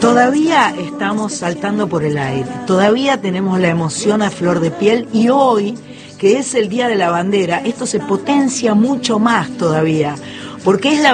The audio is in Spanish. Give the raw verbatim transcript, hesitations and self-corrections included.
Todavía estamos saltando por el aire, todavía tenemos la emoción a flor de piel y hoy, que es el Día de la Bandera, esto se potencia mucho más todavía, porque es la